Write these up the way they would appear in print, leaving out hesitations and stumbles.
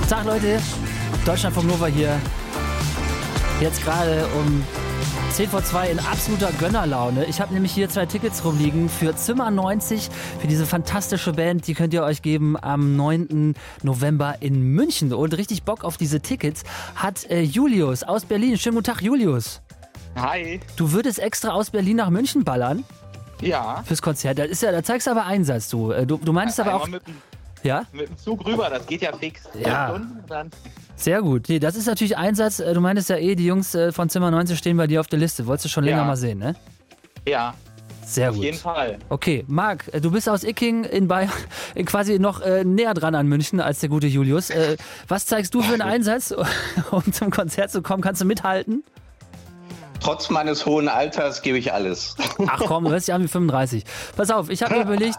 Tag Leute, Deutschland vom Nova hier. Jetzt gerade um 10 vor 2 in absoluter Gönnerlaune. Ich habe nämlich hier 2 Tickets rumliegen für Zimmer 90, für diese fantastische Band. Die könnt ihr euch geben am 9. November in München. Und richtig Bock auf diese Tickets hat Julius aus Berlin. Schönen guten Tag, Julius. Hi. Du würdest extra aus Berlin nach München ballern? Ja. Fürs Konzert. Da zeigst du aber Einsatz, du. Du meinst aber auch... Ja? Mit dem Zug rüber, das geht ja fix. Ja. 2 Stunden, dann. Sehr gut. Nee, das ist natürlich Einsatz. Du meintest ja die Jungs von Zimmer 90 stehen bei dir auf der Liste. Wolltest du schon länger mal sehen, ne? Ja. Sehr gut. Auf jeden Fall. Okay, Marc, du bist aus Icking in Bayern, quasi noch näher dran an München als der gute Julius. Was zeigst du für einen Einsatz, um zum Konzert zu kommen? Kannst du mithalten? Trotz meines hohen Alters gebe ich alles. Ach komm, du bist ja wie 35. Pass auf, ich habe mir überlegt,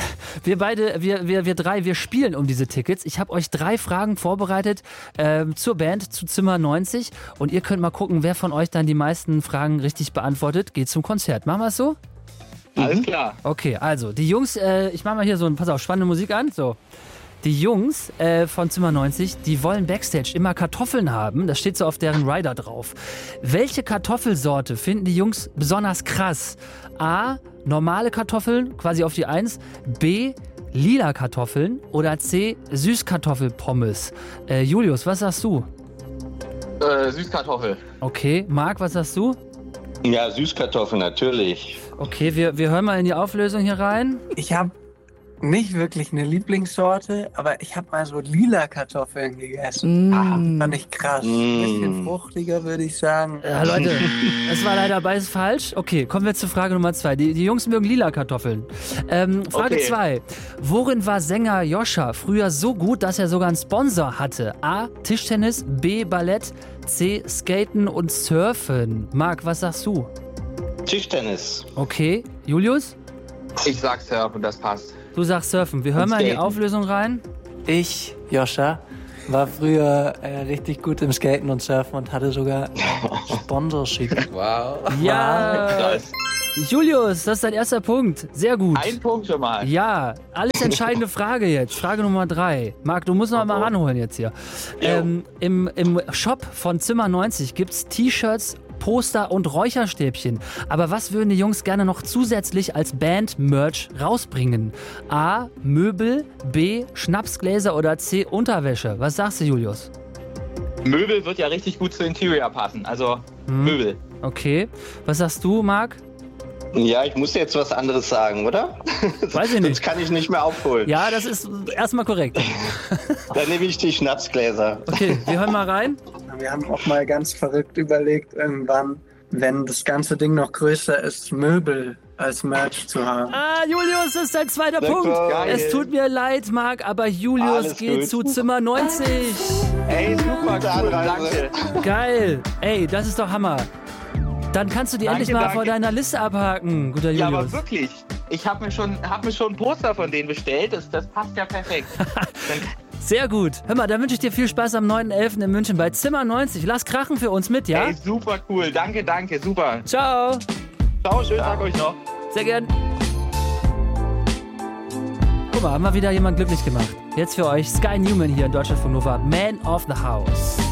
wir drei, wir spielen um diese Tickets. Ich habe euch 3 Fragen vorbereitet zur Band, zu Zimmer 90. Und ihr könnt mal gucken, wer von euch dann die meisten Fragen richtig beantwortet. Geht zum Konzert. Machen wir es so? Alles klar. Okay, also die Jungs, ich mache mal hier pass auf, spannende Musik an. So. Die Jungs von Zimmer 90, die wollen Backstage immer Kartoffeln haben. Das steht so auf deren Rider drauf. Welche Kartoffelsorte finden die Jungs besonders krass? A, normale Kartoffeln, quasi auf die 1. B, lila Kartoffeln. Oder C, Süßkartoffelpommes. Julius, was sagst du? Süßkartoffel. Okay, Marc, was sagst du? Ja, Süßkartoffeln, natürlich. Okay, wir hören mal in die Auflösung hier rein. Ich habe nicht wirklich eine Lieblingssorte, aber ich habe mal so lila Kartoffeln gegessen. Fand ich krass. Ein bisschen fruchtiger, würde ich sagen. Ja, Leute, es war leider beides falsch. Okay, kommen wir zu Frage Nummer 2. Die Jungs mögen lila Kartoffeln. Frage 2. Worin war Sänger Joscha früher so gut, dass er sogar einen Sponsor hatte? A, Tischtennis, B, Ballett, C, Skaten und Surfen. Marc, was sagst du? Tischtennis. Okay, Julius? Ich sag Surfen, das passt. Du sagst Surfen. Wir hören mal in die Auflösung rein. Ich, Joscha, war früher richtig gut im Skaten und Surfen und hatte sogar Sponsorship. Wow. Ja, Krass. Julius, das ist dein erster Punkt. Sehr gut. Ein Punkt schon mal. Ja, alles entscheidende Frage jetzt. Frage Nummer 3. Marc, du musst noch mal ranholen jetzt hier. Im Shop von Zimmer 90 gibt es T-Shirts, Poster und Räucherstäbchen. Aber was würden die Jungs gerne noch zusätzlich als Band-Merch rausbringen? A, Möbel, B, Schnapsgläser oder C, Unterwäsche? Was sagst du, Julius? Möbel wird ja richtig gut zu Interior passen. Also Möbel. Okay. Was sagst du, Marc? Ja, ich muss jetzt was anderes sagen, oder? Weiß ich nicht. Sonst kann ich nicht mehr aufholen. Ja, das ist erstmal korrekt. Dann nehme ich die Schnapsgläser. Okay, wir hören mal rein. Wir haben auch mal ganz verrückt überlegt, irgendwann, wenn das ganze Ding noch größer ist, Möbel als Merch zu haben. Ah, Julius, das ist dein zweiter Punkt. Geil. Es tut mir leid, Marc, aber Julius Alles geht gut. zu Zimmer 90. Ey, super Gute cool, Anreise. danke. Geil. Ey, das ist doch Hammer. Dann kannst du die Danke, endlich mal danke. vor deiner Liste abhaken, guter Ja, Julius. aber wirklich. Ich habe mir schon ein Poster von denen bestellt. Das passt ja perfekt. Sehr gut. Hör mal, dann wünsche ich dir viel Spaß am 9.11. in München bei Zimmer 90. Lass krachen für uns mit, ja? Ey, super cool. Danke, super. Ciao. Ciao, schönen Tag euch noch. Sehr gern. Guck mal, haben wir wieder jemand glücklich gemacht. Jetzt für euch Sky Newman hier in Deutschland von Nova, Man of the House.